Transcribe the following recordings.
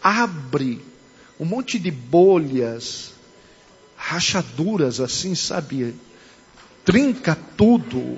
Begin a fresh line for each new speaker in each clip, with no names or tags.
abre um monte de bolhas, rachaduras assim, sabe? Trinca tudo.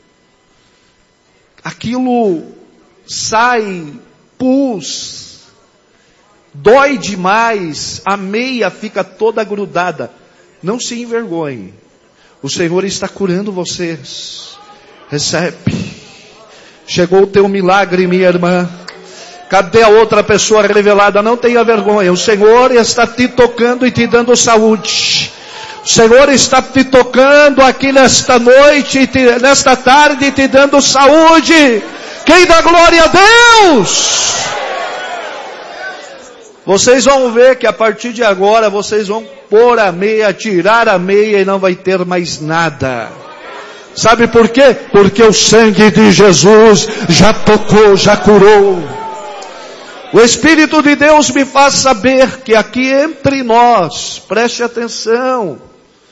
Aquilo sai pus, dói demais, a meia fica toda grudada. Não se envergonhe. O Senhor está curando vocês. Recebe. Chegou o teu milagre, minha irmã. Cadê a outra pessoa revelada? Não tenha vergonha. O Senhor está te tocando e te dando saúde. O Senhor está te tocando aqui nesta noite, nesta tarde, te dando saúde. Quem dá glória a Deus? Vocês vão ver que a partir de agora, vocês vão pôr a meia, tirar a meia e não vai ter mais nada. Sabe por quê? Porque o sangue de Jesus já tocou, já curou. O Espírito de Deus me faz saber que aqui entre nós, preste atenção,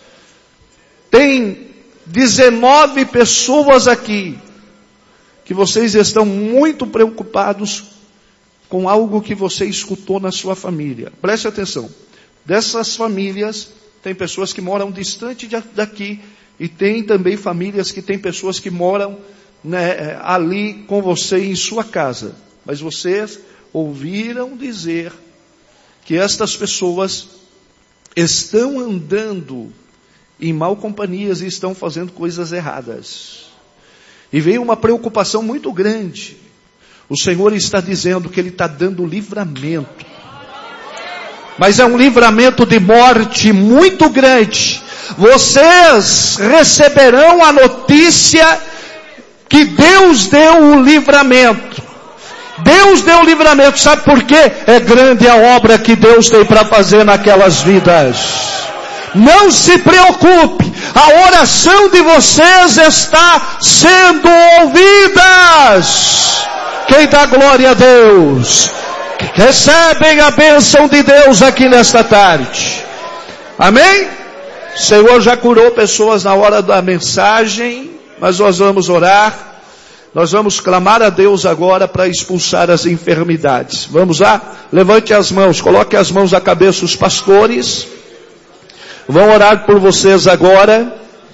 tem 19 pessoas aqui, que vocês estão muito preocupados com algo que você escutou na sua família. Preste atenção. Dessas famílias, tem pessoas que moram distante daqui, e tem também famílias que tem pessoas que moram, né, ali com você em sua casa. Mas vocês ouviram dizer que estas pessoas estão andando em mal companhias e estão fazendo coisas erradas. E veio uma preocupação muito grande. O Senhor está dizendo que Ele está dando livramento. Mas é um livramento de morte muito grande. Vocês receberão a notícia que Deus deu o livramento. Deus deu o livramento. Sabe por quê? É grande a obra que Deus tem para fazer naquelas vidas. Não se preocupe. A oração de vocês está sendo ouvidas. Quem dá glória a Deus? Recebem a bênção de Deus aqui nesta tarde. Amém? O Senhor já curou pessoas na hora da mensagem, mas nós vamos orar. Nós vamos clamar a Deus agora para expulsar as enfermidades. Vamos lá? Levante as mãos, coloque as mãos à cabeça os pastores. Vão orar por vocês agora.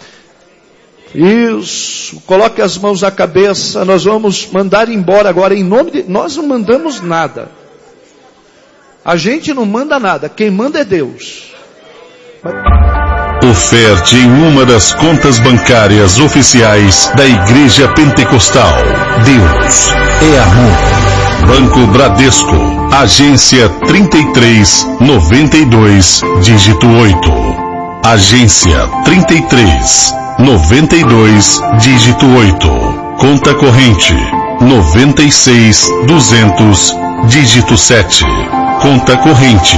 Isso, coloque as mãos na cabeça. Nós vamos mandar embora agora em nome de... Nós não mandamos nada. A gente não manda nada. Quem manda é Deus.
Oferte em uma das contas bancárias oficiais da Igreja Pentecostal. Deus é amor. Banco Bradesco, agência 3392, dígito 8. Agência 3392, dígito 8. Conta corrente 96200, dígito 7. Conta corrente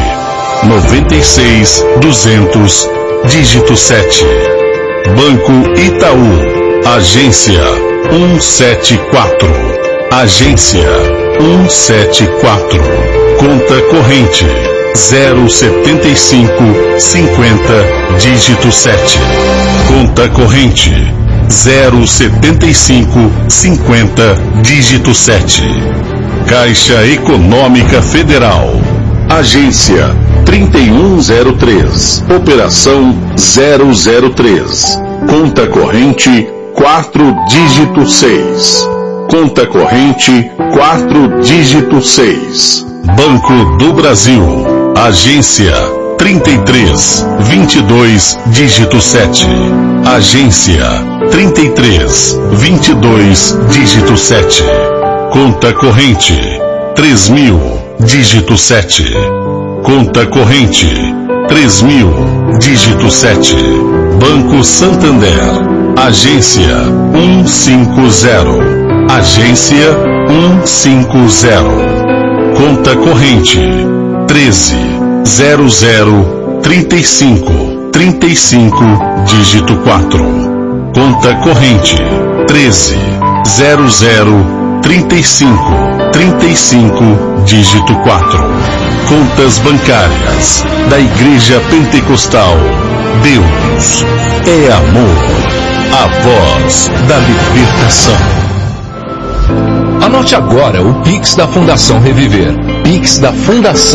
96200, dígito 7. Banco Itaú, agência 174. Agência 174. Conta corrente 07550, dígito 7. Conta corrente 07550, dígito 7. Caixa Econômica Federal, agência 3103, operação 003. Conta corrente 4, dígito 6. Conta corrente 4, dígito 6. Banco do Brasil, agência 3322, dígito 7. Agência 3322, dígito 7. Conta corrente 3000, dígito 7. Conta corrente 3000, dígito 7. Banco Santander, agência 150. Agência 150. Conta corrente 130035, dígito 4. Conta corrente 130035, dígito 4. Contas bancárias da Igreja Pentecostal. Deus é amor. A voz da libertação.
Anote agora o Pix da Fundação Reviver. Pix da Fundação